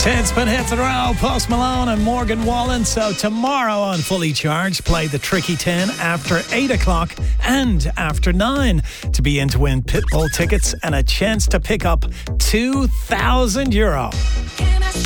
10 spin hits in a row, Post Malone and Morgan Wallen. So tomorrow on Fully Charged, play the Tricky 10 after 8 o'clock and after 9 to be in to win Pitbull tickets and a chance to pick up €2,000.